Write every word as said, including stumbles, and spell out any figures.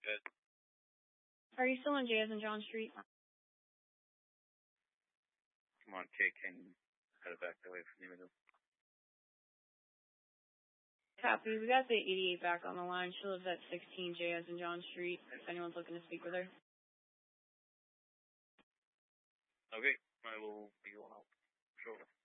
Good. Are you still on J as in John Street? Come on, K. Can head back that way from the middle. Copy. We got the eighty-eight back on the line. She lives at sixteen J as in John Street, if anyone's looking to speak with her. Okay, I will be on out. Sure.